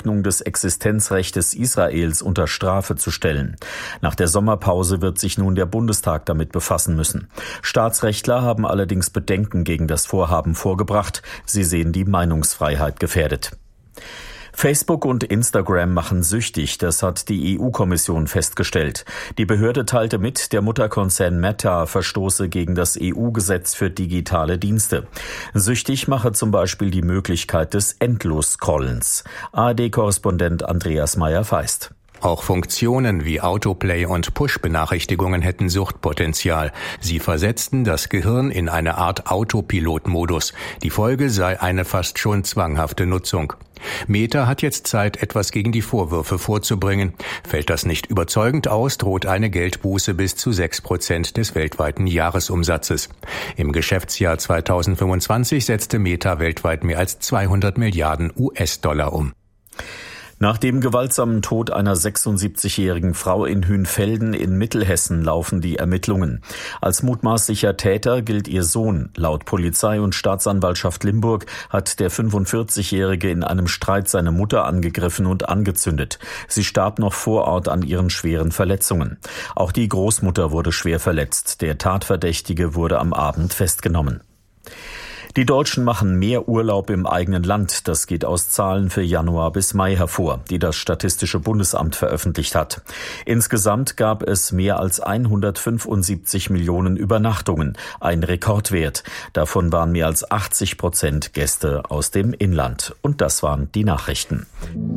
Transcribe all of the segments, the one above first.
Leugnung des Existenzrechtes Israels unter Strafe zu stellen. Nach der Sommerpause wird sich nun der Bundestag damit befassen müssen. Staatsrechtler haben allerdings Bedenken gegen das Vorhaben vorgebracht. Sie sehen die Meinungsfreiheit gefährdet. Facebook und Instagram machen süchtig, das hat die EU-Kommission festgestellt. Die Behörde teilte mit, der Mutterkonzern Meta verstoße gegen das EU-Gesetz für digitale Dienste. Süchtig mache zum Beispiel die Möglichkeit des Endlos-Scrollens. ARD-Korrespondent Andreas Meyer-Feist. Auch Funktionen wie Autoplay und Push-Benachrichtigungen hätten Suchtpotenzial. Sie versetzten das Gehirn in eine Art Autopilot-Modus. Die Folge sei eine fast schon zwanghafte Nutzung. Meta hat jetzt Zeit, etwas gegen die Vorwürfe vorzubringen. Fällt das nicht überzeugend aus, droht eine Geldbuße bis zu 6% des weltweiten Jahresumsatzes. Im Geschäftsjahr 2025 setzte Meta weltweit mehr als 200 Milliarden US-Dollar um. Nach dem gewaltsamen Tod einer 76-jährigen Frau in Hünfelden in Mittelhessen laufen die Ermittlungen. Als mutmaßlicher Täter gilt ihr Sohn. Laut Polizei und Staatsanwaltschaft Limburg hat der 45-Jährige in einem Streit seine Mutter angegriffen und angezündet. Sie starb noch vor Ort an ihren schweren Verletzungen. Auch die Großmutter wurde schwer verletzt. Der Tatverdächtige wurde am Abend festgenommen. Die Deutschen machen mehr Urlaub im eigenen Land. Das geht aus Zahlen für Januar bis Mai hervor, die das Statistische Bundesamt veröffentlicht hat. Insgesamt gab es mehr als 175 Millionen Übernachtungen, ein Rekordwert. Davon waren mehr als 80% Gäste aus dem Inland. Und das waren die Nachrichten.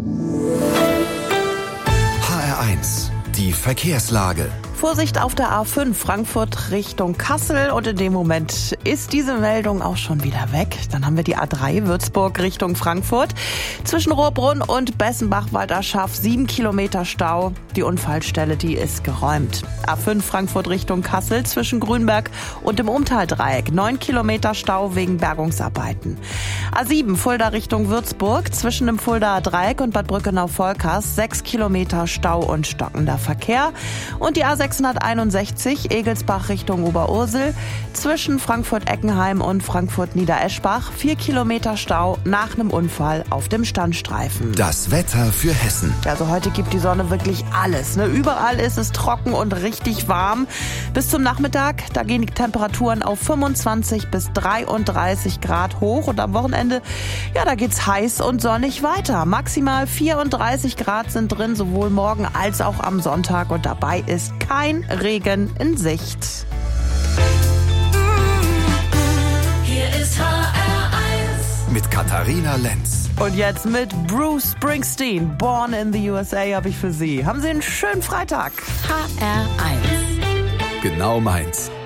HR1, die Verkehrslage. Vorsicht auf der A5 Frankfurt Richtung Kassel und in dem Moment ist diese Meldung auch schon wieder weg. Dann haben wir die A3 Würzburg Richtung Frankfurt. Zwischen Rohrbrunn und Bessenbach-Walderschaff 7 Kilometer Stau. Die Unfallstelle, die ist geräumt. A5 Frankfurt Richtung Kassel zwischen Grünberg und dem Umtaldreieck 9 Kilometer Stau wegen Bergungsarbeiten. A7 Fulda Richtung Würzburg zwischen dem Fuldaer Dreieck und Bad Brückenau-Volkers 6 Kilometer Stau und stockender Verkehr. Und die A661 Egelsbach Richtung Oberursel zwischen Frankfurt-Eckenheim und Frankfurt-Niedereschbach 4 Kilometer Stau nach einem Unfall auf dem Standstreifen. Das Wetter für Hessen. Also heute gibt die Sonne wirklich alles. Überall ist es trocken und richtig warm. Bis zum Nachmittag, da gehen die Temperaturen auf 25 bis 33 Grad hoch. Und am Wochenende, ja, da geht's heiß und sonnig weiter. Maximal 34 Grad sind drin, sowohl morgen als auch am Sonntag. Und dabei ist kein Regen in Sicht. Hier ist HR1 mit Katharina Lenz. Und jetzt mit Bruce Springsteen. Born in the USA habe ich für Sie. Haben Sie einen schönen Freitag. HR1 Genau meins.